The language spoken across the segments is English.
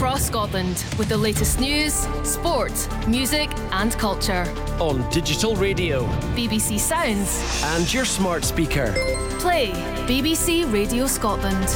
across Scotland with the latest news, sport, music and culture. On digital radio, BBC Sounds and your smart speaker. Play BBC Radio Scotland.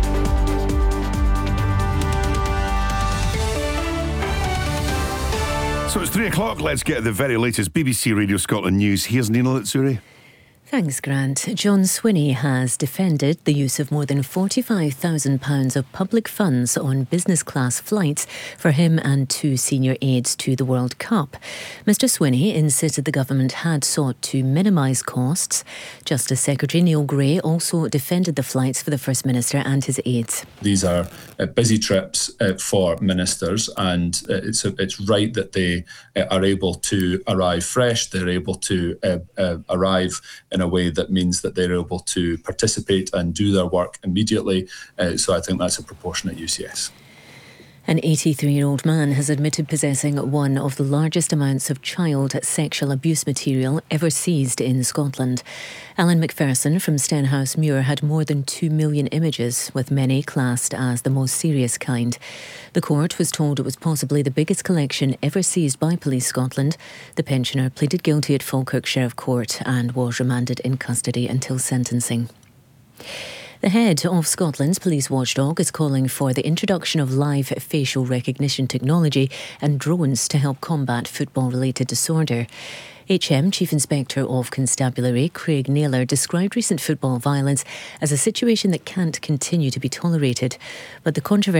So it's 3 o'clock. Let's get the very latest BBC Radio Scotland news. Here's Nina Litsuri. Thanks, Grant. John Swinney has defended the use of more than £45,000 of public funds on business class flights for him and two senior aides to the World Cup. Mr Swinney insisted the government had sought to minimise costs. Justice Secretary Neil Gray also defended the flights for the First Minister and his aides. These are busy trips for ministers, and it's right that they are able to arrive fresh. They're able to arrive in a way that means that they're able to participate and do their work immediately. So I think that's a proportionate use, yes. An 83-year-old man has admitted possessing one of the largest amounts of child sexual abuse material ever seized in Scotland. Alan McPherson from Stenhousemuir had more than 2 million images, with many classed as the most serious kind. The court was told it was possibly the biggest collection ever seized by Police Scotland. The pensioner pleaded guilty at Falkirk Sheriff Court and was remanded in custody until sentencing. The head of Scotland's police watchdog is calling for the introduction of live facial recognition technology and drones to help combat football-related disorder. HM Chief Inspector of Constabulary Craig Naylor described recent football violence as a situation that can't continue to be tolerated. But the controversy